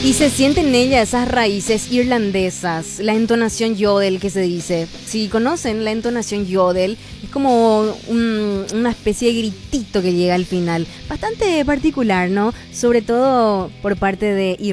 Y se siente en ella esas raíces irlandesas, la entonación yodel que se dice. Si conocen la entonación yodel, es como una especie de gritito que llega al final. Bastante particular, ¿no? Sobre todo por parte de